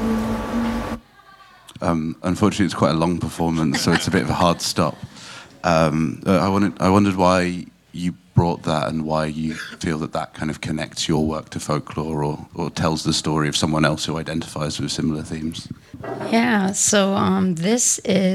Unfortunately, it's quite a long performance, so it's a bit of a hard stop. I wondered why you brought that and why you feel that that kind of connects your work to folklore or tells the story of someone else who identifies with similar themes. Yeah, so this is